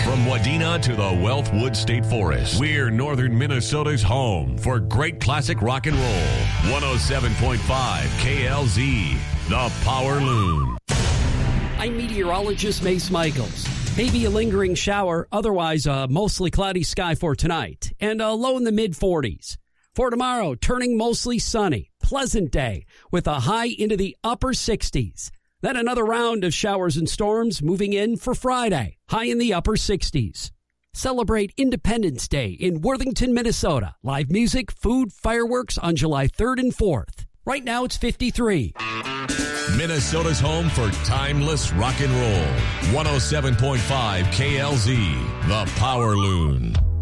From Wadena to the Wellthwood State Forest, we're northern Minnesota's home for great classic rock and roll. 107.5 KLZ, the Power Loon. I'm meteorologist Mace Michaels. Maybe a lingering shower, otherwise a mostly cloudy sky for tonight, and a low in the mid-40s. For tomorrow, turning mostly sunny, pleasant day with a high into the upper 60s. Then another round of showers and storms moving in for Friday, high in the upper 60s. Celebrate Independence Day in Worthington, Minnesota. Live music, food, fireworks on July 3rd and 4th. Right now it's 53. Minnesota's home for timeless rock and roll. 107.5 KLZ, the Power Loon.